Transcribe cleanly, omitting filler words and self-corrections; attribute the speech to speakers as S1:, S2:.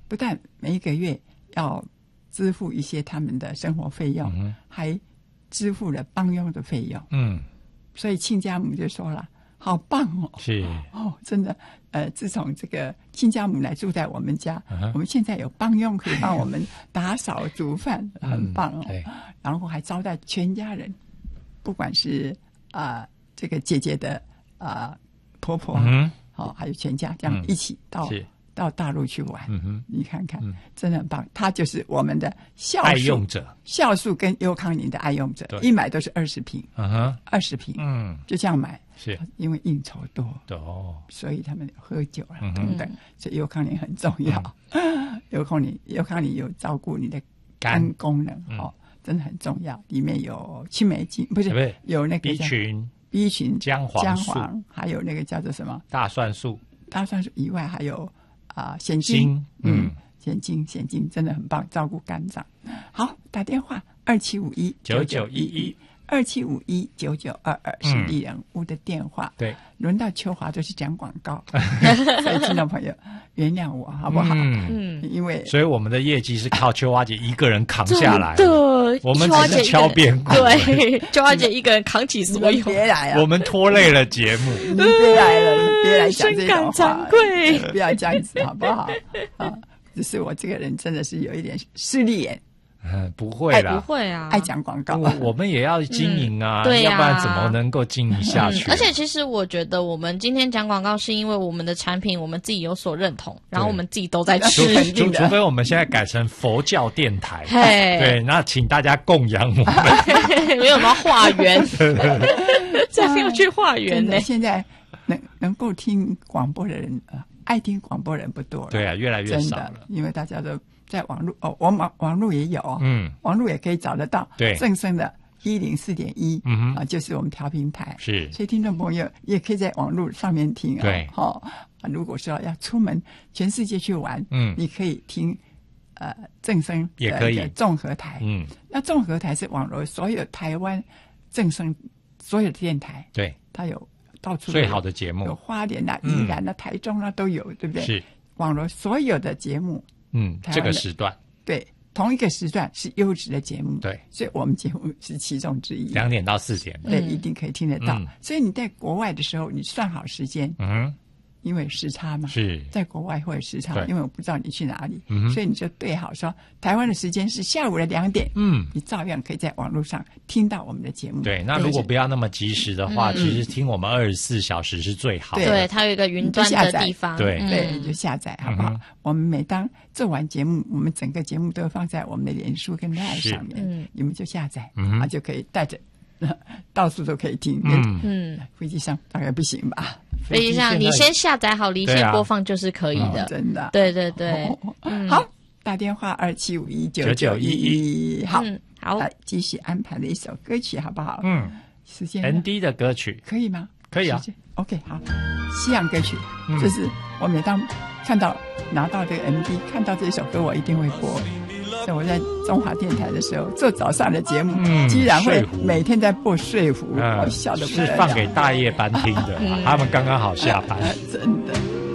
S1: 不但每一个月要支付一些他们的生活费用，还支付了帮佣的费用。所以亲家母就说了，好棒哦！
S2: 是
S1: 真的，自从这个亲家母来住在我们家，我们现在有帮佣可以帮我们打扫、煮饭，很棒哦。然后还招待全家人，不管是这个姐姐的婆婆，还有全家这样一起到大陆去玩。你看看，真的很棒。他就是我们的
S2: 爱用者，
S1: 酵素跟优康宁的爱用者，一买都是20瓶，20瓶，就这样买。是因为应酬多，所以他们喝酒了等等，所以优康宁很重要。优康宁有照顾你的肝功能真的很重要。里面有青霉菌，不是有那个 B 群、姜黄，还有那个叫做什么
S2: 大蒜素
S1: 以外，还有鲜精，鲜精真的很棒，照顾肝脏。好，打电话27519911。27519922是丽人屋的电话。对，轮到秋华都是讲广告，所以听众朋友原谅我好不好？因为
S2: 所以我们的业绩是靠秋华姐一个人扛下来的，我们只是敲边鼓。
S3: 对，秋华姐一个人扛起所有，
S1: 别来啊！
S2: 我们拖累了节目，
S1: 你别来了，你别来讲这种话，
S3: 深感惭愧，
S1: 不要这样子好不好？只是我这个人真的是有一点势利眼。
S2: 不会啦，
S3: 不会啊，
S1: 爱讲广告，
S2: 我们也要经营啊，要不然怎么能够经营下去？
S3: 而且其实我觉得我们今天讲广告是因为我们的产品我们自己有所认同，然后我们自己都在吃，
S2: 除非我们现在改成佛教电台，对，那请大家供养我们，
S3: 没有什么化缘，这样要去化缘呢。
S1: 现在能够听广播的人，爱听广播人不多了，
S2: 对啊，越来越少了，
S1: 因为大家都在网络网络也有网络也可以找得到，
S2: 对，
S1: 正声的104.1，就是我们调频台，
S2: 是，
S1: 所以听众朋友也可以在网络上面听
S2: 对，
S1: 如果说要出门全世界去玩，你可以听正声
S2: 也可以
S1: 综合台，那综合台是网络所有台湾正声所有的电台，
S2: 对，
S1: 它有到处
S2: 最好的节目，
S1: 有花莲啊、宜兰啊、台中啊都有，对不对？
S2: 是
S1: 网络所有的节目。
S2: 这个时段
S1: 对，同一个时段是优质的节目，
S2: 对，
S1: 所以我们节目是其中之一
S2: ，2点到4点，
S1: 对，一定可以听得到。所以你在国外的时候，你算好时间，因为时差嘛，
S2: 是
S1: 在国外会有时差，因为我不知道你去哪里，所以你就对好说，台湾的时间是下午的2点，你照样可以在网络上听到我们的节目。
S2: 对，那如果不要那么及时的话，其实听我们24小时是最好的。
S3: 对，它有一个云端的地方，
S2: 对，
S1: 你就下载好不好？我们每当做完节目，我们整个节目都放在我们的脸书跟 LINE 上面，你们就下载，就可以带着。到处都可以听，飞机上大概不行吧？
S3: 飞机上你先下载好离线播放就是可以的，
S1: 真的。
S3: 对对对，
S1: 好，打电话27519911，好，
S3: 好，
S1: 继续安排了一首歌曲，好不好？时间
S2: ND 的歌曲
S1: 可以吗？
S2: 可以啊。
S1: OK， 好，西洋歌曲，就是我每当拿到这个 ND， 看到这首歌，我一定会播。所以我在中华电台的时候做早上的节目，居然会每天在播睡胡，我笑得不得了。
S2: 是放给大夜班听的，他们刚刚好下班，
S1: 真的。